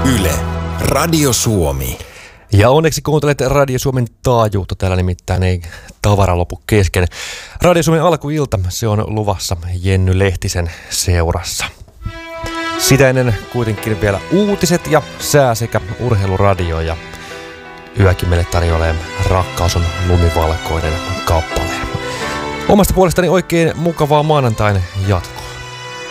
Yle, Radio Suomi. Ja onneksi kuuntelet Radio Suomen taajuutta, täällä nimittäin ei tavara lopu kesken. Radio Suomen alkuilta, se on luvassa Jenny Lehtisen seurassa. Sitä ennen kuitenkin vielä uutiset ja sää sekä urheiluradio ja yökin meille tarjoilee Rakkaus on lumivalkoinen kappaleen. Omasta puolestani oikein mukavaa maanantain jatkoa.